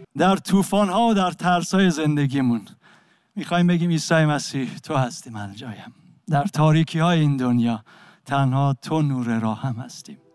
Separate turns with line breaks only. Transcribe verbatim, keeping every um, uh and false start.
در طوفان ها و در ترس های زندگیمون میخوایم بگیم عیسی مسیح تو هستی من جایم. در تاریکی های این دنیا تنها تو نور راهم هستی.